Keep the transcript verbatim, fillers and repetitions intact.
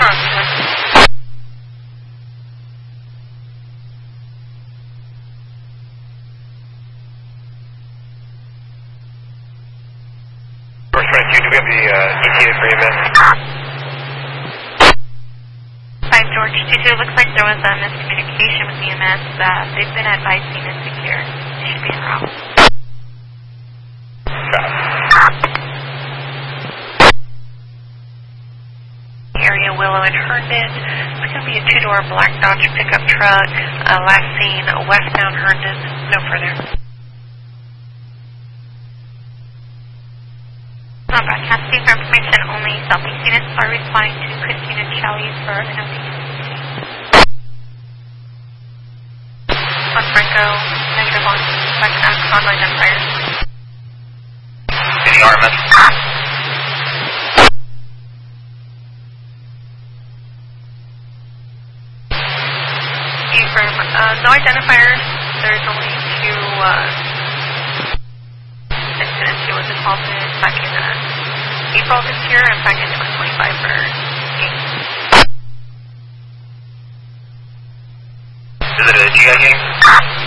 First twenty-two, do we have the uh, E T A for you, man? five George two two, looks like there was a miscommunication with E M S. Uh, they've been advising insecure. They should be en route. Area Willow and Herndon. It's going to be a two-door black Dodge pickup truck. Uh, last seen westbound Herndon. No further. Not broadcasting for information only. Southeast units are responding to Christina Chalice for an emergency. On Franco, negative on suspect at Conroy Gunfire. Any R M S? Affirm. Uh, no identifiers. There's only two uh, incidents. It was assaulted back in uh, April this year and back in twenty twenty-five for gang. Is it a G I gang?